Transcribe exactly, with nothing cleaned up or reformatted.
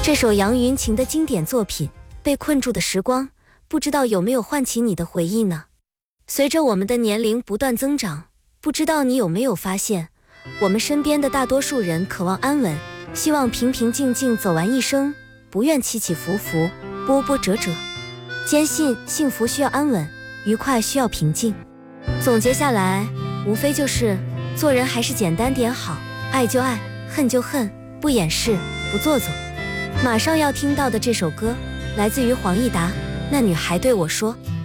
这首杨云晴的经典作品《被困住的时光》，不知道有没有唤起你的回忆呢？随着我们的年龄不断增长，不知道你有没有发现，我们身边的大多数人渴望安稳，希望平平静静走完一生，不愿起起伏伏，波波折折，坚信幸福需要安稳，愉快需要平静。总结下来，无非就是做人还是简单点好，爱就爱，恨就恨，不掩饰，不做作。马上要听到的这首歌来自于黄义达，那女孩对我说。